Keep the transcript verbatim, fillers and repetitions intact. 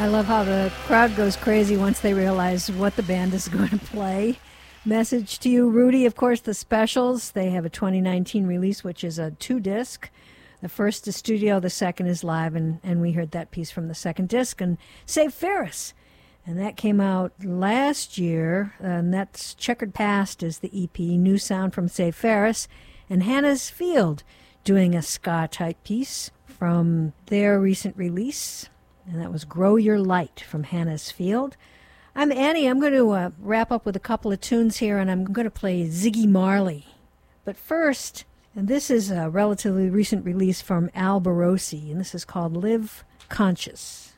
I love how the crowd goes crazy once they realize what the band is going to play. Message to you, Rudy. Of course, the Specials. They have a twenty nineteen release, which is a two-disc. The first is studio, the second is live, and, and we heard that piece from the second disc. And Save Ferris, and that came out last year, and that's Checkered Past is the E P, new sound from Save Ferris, and Hannah's Field doing a ska-type piece from their recent release, and that was Grow Your Light from Hannah's Field. I'm Annie. I'm going to uh, wrap up with a couple of tunes here, and I'm going to play Ziggy Marley. But first, and this is a relatively recent release from Al Barossi, and this is called Live Conscious.